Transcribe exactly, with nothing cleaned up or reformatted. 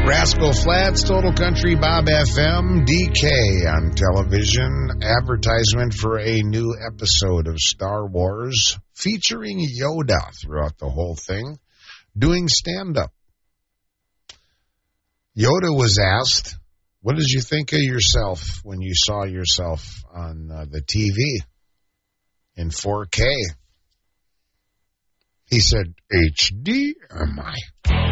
Rascal Flats, Total Country, Bob F M, D K on television. Advertisement for a new episode of Star Wars featuring Yoda throughout the whole thing, doing stand-up. Yoda was asked, what did you think of yourself when you saw yourself on uh, the T V in four K? He said, H D M I.